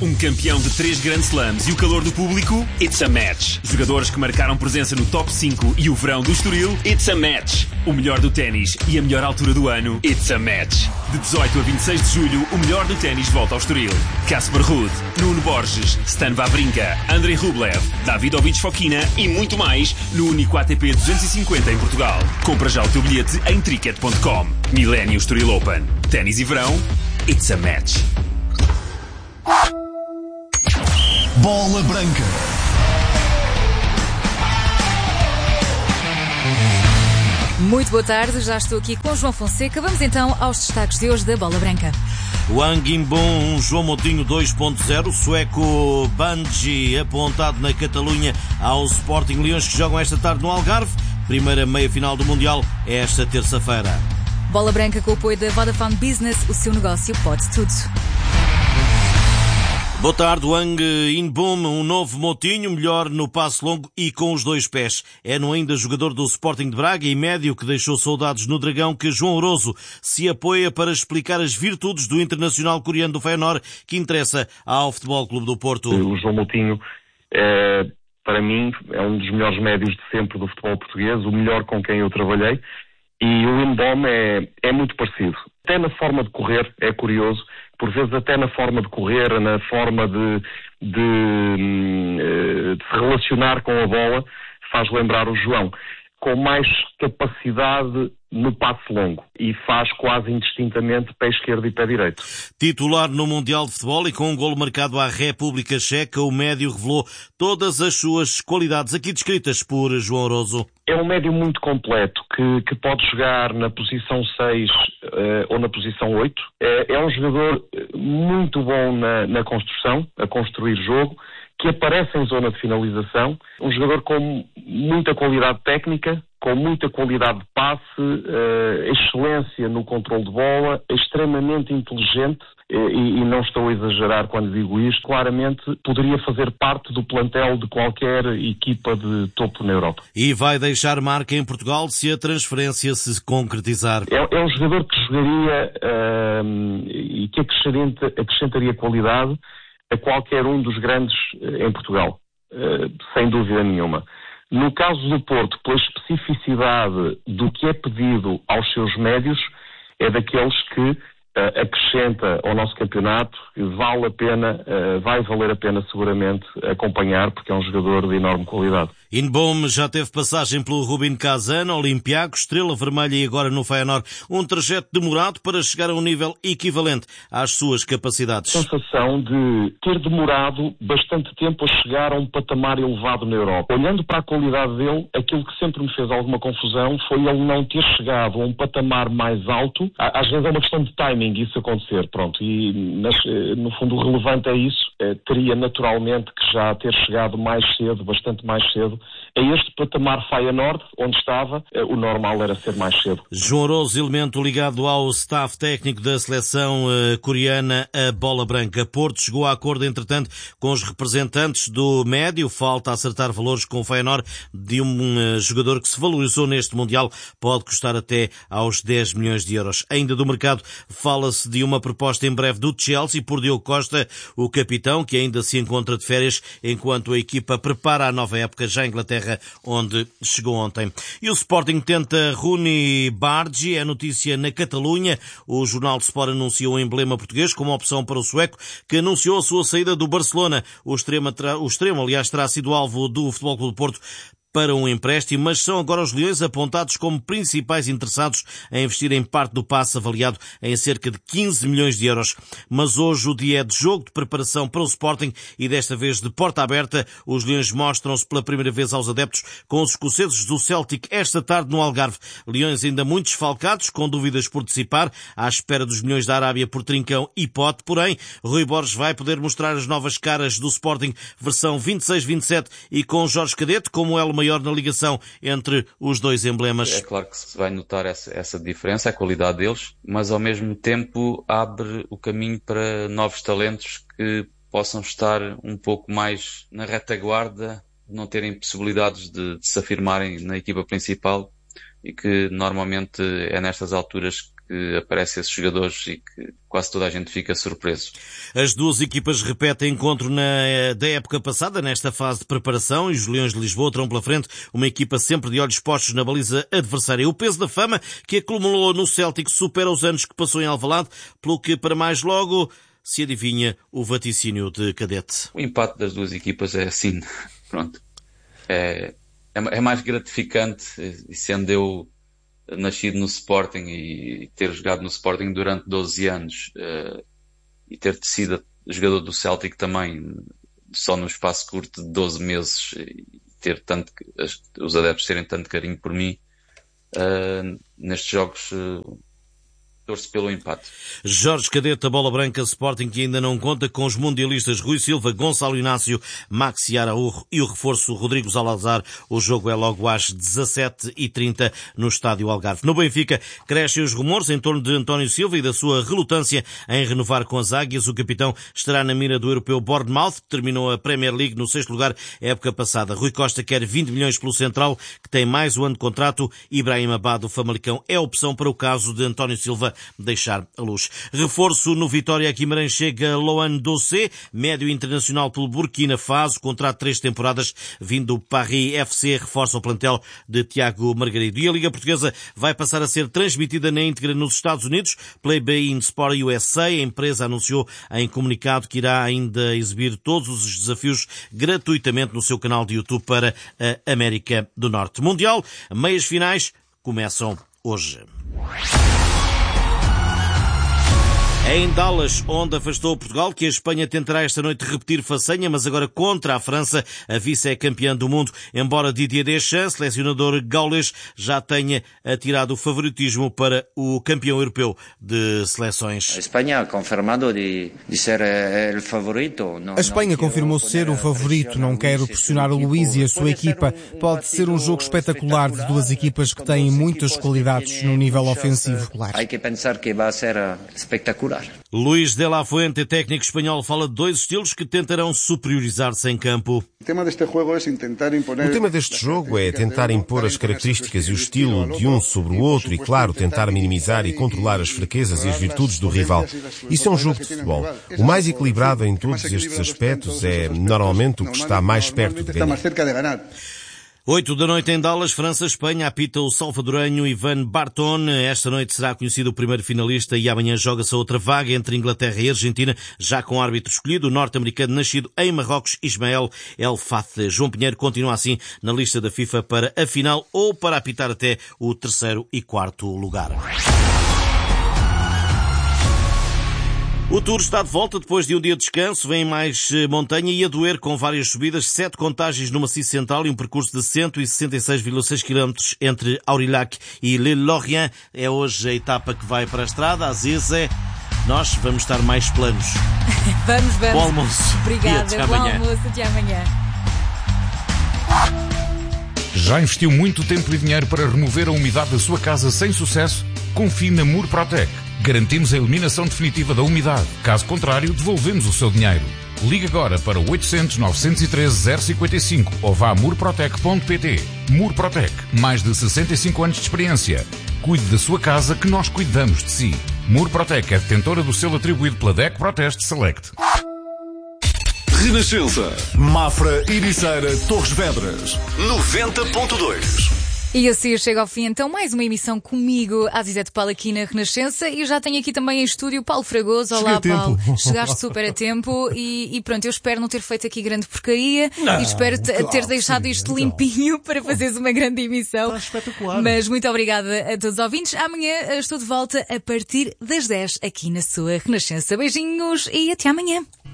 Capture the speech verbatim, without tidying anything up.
Um campeão de três Grand Slams e o calor do público? It's a match. Jogadores que marcaram presença no top cinco e o verão do Estoril? It's a match. O melhor do ténis e a melhor altura do ano? It's a match. De dezoito a vinte e seis de julho, o melhor do ténis volta ao Estoril. Casper Ruud, Nuno Borges, Stan Wawrinka, Andrei Rublev, Davidovich Fokina e muito mais no único A T P duzentos e cinquenta em Portugal. Compra já o teu bilhete em tricket ponto com. Millennium Estoril Open. Ténis e verão? It's a match. Bola Branca. Muito boa tarde, já estou aqui com João Fonseca. Vamos então aos destaques de hoje da Bola Branca. Wang Inbom, João Moutinho dois ponto zero, sueco Banji apontado na Catalunha ao Sporting Leões que jogam esta tarde no Algarve. Primeira meia-final do Mundial é esta terça-feira. Bola Branca com o apoio da Vodafone Business, o seu negócio pode tudo. Boa tarde, Wang Inbom, um novo Moutinho, melhor no passe longo e com os dois pés. É no ainda jogador do Sporting de Braga e médio que deixou saudades no Dragão que João Oroso se apoia para explicar as virtudes do internacional coreano do Feyenoord que interessa ao Futebol Clube do Porto. O João Moutinho, é, para mim, é um dos melhores médios de sempre do futebol português, o melhor com quem eu trabalhei, e o Inbom é, é muito parecido. Até na forma de correr, é curioso, por vezes até na forma de correr, na forma de, de, de se relacionar com a bola, faz lembrar o João, com mais capacidade no passe longo e faz quase indistintamente pé esquerdo e pé direito. Titular no Mundial de Futebol e com um golo marcado à República Checa, o médio revelou todas as suas qualidades aqui descritas por João Oroso. É um médio muito completo, que, que pode jogar na posição seis uh, ou na posição oito. É, é um jogador muito bom na, na construção, a construir jogo, que aparece em zona de finalização. Um jogador com muita qualidade técnica, com muita qualidade de passe, uh, excelência no controle de bola, extremamente inteligente, e, e não estou a exagerar quando digo isto, claramente poderia fazer parte do plantel de qualquer equipa de topo na Europa. E vai deixar marca em Portugal se a transferência se concretizar. É, é um jogador que jogaria uh, e que acrescentaria, acrescentaria qualidade a qualquer um dos grandes em Portugal, uh, sem dúvida nenhuma. No caso do Porto, pela especificidade do que é pedido aos seus médios, é daqueles que uh, acrescenta ao nosso campeonato, que vale a pena, uh, vai valer a pena seguramente acompanhar, porque é um jogador de enorme qualidade. Inbom já teve passagem pelo Rubin Kazan, Olympiacos, Estrela Vermelha e agora no Feyenoord. Um trajeto demorado para chegar a um nível equivalente às suas capacidades. A sensação de ter demorado bastante tempo a chegar a um patamar elevado na Europa. Olhando para a qualidade dele, aquilo que sempre me fez alguma confusão foi ele não ter chegado a um patamar mais alto. Às vezes é uma questão de timing isso acontecer, pronto. E no fundo o relevante é isso. Teria naturalmente que já ter chegado mais cedo, bastante mais cedo, a este patamar Feyenoord, onde estava, o normal era ser mais cedo. João Oroso, elemento ligado ao staff técnico da seleção uh, coreana, a Bola Branca. Porto chegou a acordo, entretanto, com os representantes do médio. Falta acertar valores com o Feyenoord de um uh, jogador que se valorizou neste Mundial. Pode custar até aos dez milhões de euros. Ainda do mercado, fala-se de uma proposta em breve do Chelsea por Diogo Costa, o capitão, que ainda se encontra de férias, enquanto a equipa prepara a nova época já em Inglaterra, onde chegou ontem. E o Sporting tenta Rooney Bargi, é notícia na Catalunha. O jornal de Sport anunciou o emblema português como opção para o sueco, que anunciou a sua saída do Barcelona. O extremo, o extremo aliás, terá sido alvo do Futebol Clube do Porto para um empréstimo, mas são agora os Leões apontados como principais interessados em investir em parte do passe avaliado em cerca de quinze milhões de euros. Mas hoje o dia é de jogo de preparação para o Sporting e desta vez de porta aberta. Os Leões mostram-se pela primeira vez aos adeptos com os escoceses do Celtic esta tarde no Algarve. Leões ainda muito desfalcados, com dúvidas por dissipar, à espera dos milhões da Arábia por Trincão e Pote. Porém, Rui Borges vai poder mostrar as novas caras do Sporting versão vinte e seis vinte e sete e com Jorge Cadete como elo maior na ligação entre os dois emblemas. É claro que se vai notar essa, essa diferença, a qualidade deles, mas ao mesmo tempo abre o caminho para novos talentos que possam estar um pouco mais na retaguarda, não terem possibilidades de, de se afirmarem na equipa principal e que normalmente é nestas alturas que aparecem esses jogadores e que quase toda a gente fica surpreso. As duas equipas repetem encontro na, da época passada, nesta fase de preparação, e os Leões de Lisboa terão pela frente uma equipa sempre de olhos postos na baliza adversária. O peso da fama que acumulou no Celtic supera os anos que passou em Alvalade, pelo que para mais logo se adivinha o vaticínio de Cadete. O empate das duas equipas é assim, pronto. É, é, é mais gratificante, e sendo eu nascido no Sporting e ter jogado no Sporting durante doze anos uh, e ter sido jogador do Celtic também, só num espaço curto de doze meses, e ter tanto, os adeptos terem tanto carinho por mim, uh, nestes jogos uh, torce pelo empate. Jorge Cadete, a bola branca, Sporting, que ainda não conta com os mundialistas Rui Silva, Gonçalo Inácio, Maxi Araújo e o reforço Rodrigo Salazar. O jogo é logo às dezassete e trinta no Estádio Algarve. No Benfica, crescem os rumores em torno de António Silva e da sua relutância em renovar com as Águias. O capitão estará na mira do europeu Bournemouth, que terminou a Premier League no sexto lugar época passada. Rui Costa quer vinte milhões pelo central, que tem mais um ano de contrato. Ibrahim Abad, o Famalicão, é a opção para o caso de António Silva deixar a luz. Reforço no Vitória Guimarães chega Loan Dossé, médio internacional pelo Burkina Faso, contrato de três temporadas, vindo do Paris F C, reforça o plantel de Tiago Margarido. E a Liga Portuguesa vai passar a ser transmitida na íntegra nos Estados Unidos pela beIN Sport U S A. A empresa anunciou em comunicado que irá ainda exibir todos os desafios gratuitamente no seu canal de YouTube para a América do Norte. Mundial, meias finais começam hoje. Em Dallas, onde afastou Portugal, que a Espanha tentará esta noite repetir façanha, mas agora contra a França, a vice é campeã do mundo, embora Didier Deschamps, selecionador gaulês, já tenha atirado o favoritismo para o campeão europeu de seleções. A Espanha confirmado de, de ser o favorito. A Espanha confirmou ser o favorito. Não quero pressionar o Luís e a sua equipa. Pode ser um jogo espetacular de duas equipas que têm muitas qualidades no nível ofensivo. Há que pensar que vai ser espetacular. Luís de la Fuente, técnico espanhol, fala de dois estilos que tentarão superiorizar-se em campo. O tema deste jogo é tentar impor as características e o estilo de um sobre o outro e, claro, tentar minimizar e controlar as fraquezas e as virtudes do rival. Isso é um jogo de futebol. O mais equilibrado em todos estes aspectos é, normalmente, o que está mais perto de ganhar. Oito da noite em Dallas, França, Espanha, apita o salvadorenho Ivan Barton. Esta noite será conhecido o primeiro finalista e amanhã joga-se a outra vaga entre Inglaterra e Argentina, já com árbitro escolhido, o norte-americano nascido em Marrocos, Ismael El Fath. João Pinheiro continua assim na lista da FIFA para a final ou para apitar até o terceiro e quarto lugar. O Tour está de volta depois de um dia de descanso, vem mais montanha e a doer com várias subidas, sete contágios no Maciço Central e um percurso de cento e sessenta e seis vírgula seis quilómetros entre Aurillac e L'Île-Lorient. É hoje a etapa que vai para a estrada, às vezes é... Nós vamos estar mais planos. Vamos, vamos. Bom almoço. Obrigada, bom almoço, até amanhã. Já investiu muito tempo e dinheiro para remover a umidade da sua casa sem sucesso? Confie na Murprotec. Garantimos a eliminação definitiva da umidade. Caso contrário, devolvemos o seu dinheiro. Ligue agora para oitocentos, novecentos e treze, zero cinquenta e cinco ou vá a murprotec ponto pt. Murprotec, mais de sessenta e cinco anos de experiência. Cuide da sua casa que nós cuidamos de si. Murprotec é detentora do selo atribuído pela D E C Proteste Select. Renascença, Mafra, Ericeira, Torres Vedras, noventa ponto dois. E assim chega ao fim, então, mais uma emissão comigo, Azizete Paulo, aqui na Renascença. E eu já tenho aqui também em estúdio Paulo Fragoso. Olá, Paulo. Chegaste super a tempo e, e pronto, eu espero não ter feito aqui grande porcaria. Não, e espero claro, ter deixado isto então limpinho para fazeres uma grande emissão. Está espetacular. Mas muito obrigada a todos os ouvintes. Amanhã estou de volta a partir das dez aqui na sua Renascença. Beijinhos e até amanhã.